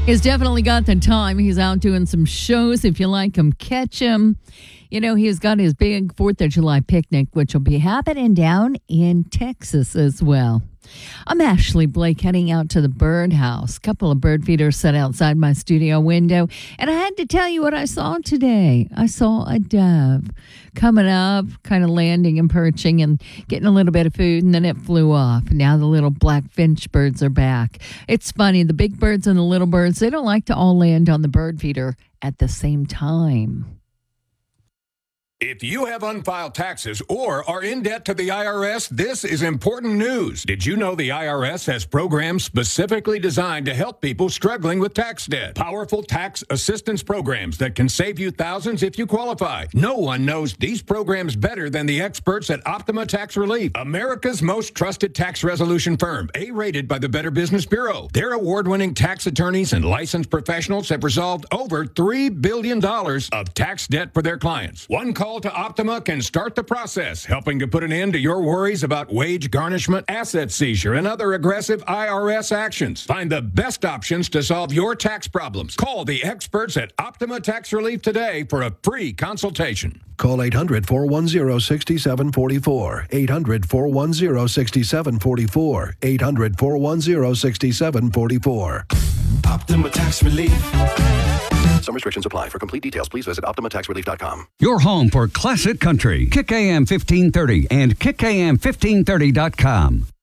He's definitely got the time. He's out doing some shows. If you like him, catch him. You know, he's got his big 4th of July picnic, which will be happening down in Texas as well. I'm Ashley Blake, heading out to the birdhouse. A couple of bird feeders set outside my studio window, and I had to tell you what I saw today. I saw a dove coming up, kind of landing and perching and getting a little bit of food, and then it flew off. Now the little black finch birds are back. It's funny, the big birds and the little birds, they don't like to all land on the bird feeder at the same time. If you have unfiled taxes or are in debt to the IRS, this is important news. Did you know the IRS has programs specifically designed to help people struggling with tax debt? Powerful tax assistance programs that can save you thousands if you qualify. No one knows these programs better than the experts at Optima Tax Relief, America's most trusted tax resolution firm, A-rated by the Better Business Bureau. Their award-winning tax attorneys and licensed professionals have resolved over $3 billion of tax debt for their clients. One call to Optima can start the process, helping to put an end to your worries about wage garnishment, asset seizure, and other aggressive IRS actions. Find the best options to solve your tax problems. Call the experts at Optima Tax Relief today for a free consultation. Call 800-410-6744. 800-410-6744. 800-410-6744. Optima Tax Relief. Some restrictions apply. For complete details, please visit OptimaTaxRelief.com. Your home for classic country. Kick AM 1530 and KickAM1530.com.